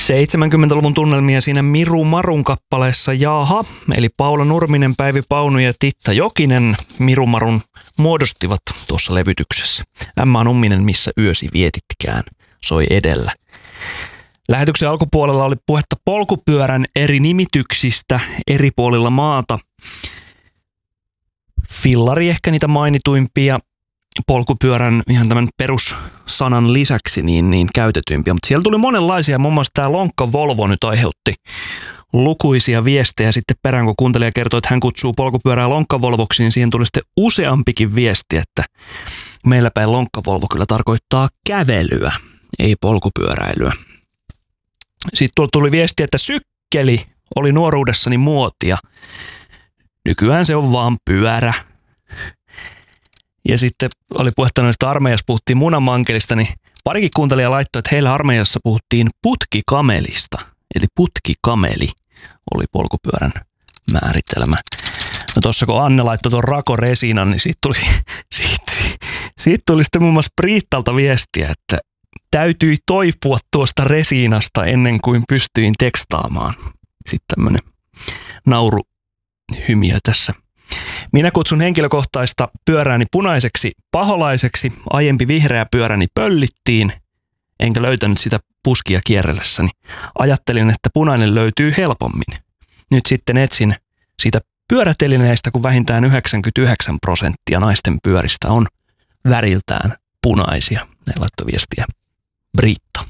70-luvun tunnelmia siinä Miru Marun kappaleessa Jaaha, eli Paula Nurminen, Päivi Paunu ja Titta Jokinen Miru Marun muodostivat tuossa levytyksessä. Ämmä Numminen, missä yösi vietitkään, soi edellä. Lähetyksen alkupuolella oli puhetta polkupyörän eri nimityksistä eri puolilla maata. Fillari ehkä niitä mainituimpia, polkupyörän ihan tämän perussanan lisäksi niin käytetyimpiä. Mutta siellä tuli monenlaisia, muun muassa tämä Lonkka Volvo nyt aiheutti lukuisia viestejä sitten perään, kun kuuntelija kertoi, että hän kutsuu polkupyörää Lonkka Volvoksi, niin siihen tuli sitten useampikin viesti, että meillä päin Lonkka Volvo kyllä tarkoittaa kävelyä, ei polkupyöräilyä. Sitten tuli viesti, että sykkeli oli nuoruudessani muotia. Nykyään se on vaan pyörä. Ja sitten oli puhetta noista armeijassa, puhuttiin munamankelista, niin parikin kuuntelija laittoi, että heillä armeijassa puhuttiin putkikamelista. Eli putkikameli oli polkupyörän määritelmä. No tuossa kun Anne laittoi tuon rakoresinan, niin siitä tuli sitten muun muassa Priittalta viestiä, että täytyi toipua tuosta resiinasta ennen kuin pystyin tekstaamaan. Sitten tämmöinen nauruhymiö tässä. Minä kutsun henkilökohtaista pyörääni punaiseksi paholaiseksi. Aiempi vihreä pyöräni pöllittiin, enkä löytänyt sitä puskia kierrellessäni. Ajattelin, että punainen löytyy helpommin. Nyt sitten etsin siitä pyörätelineistä, kun vähintään 99% naisten pyöristä on väriltään punaisia. Ne laittoi viestiä Britta.